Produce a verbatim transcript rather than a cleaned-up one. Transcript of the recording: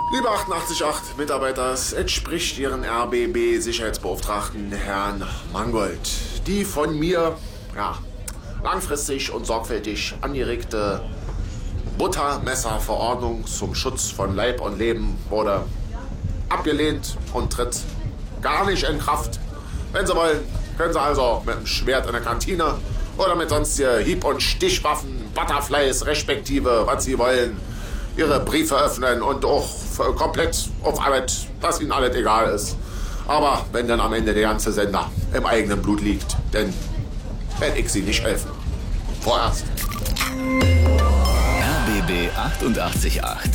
Liebe achtundachtzig Komma acht Mitarbeiter, es entspricht Ihren R B B-Sicherheitsbeauftragten Herrn Mangold. Die von mir, ja, langfristig und sorgfältig angeregte Buttermesserverordnung zum Schutz von Leib und Leben wurde abgelehnt und tritt gar nicht in Kraft. Wenn Sie wollen, können Sie also mit dem Schwert in der Kantine oder mit sonstigen Hieb- und Stichwaffen, Butterflies, respektive, was Sie wollen, Ihre Briefe öffnen und auch komplett auf Arbeit, dass Ihnen alles egal ist. Aber wenn dann am Ende der ganze Sender im eigenen Blut liegt, dann werde ich Sie nicht helfen. Vorerst. R B B achtundachtzig Komma acht.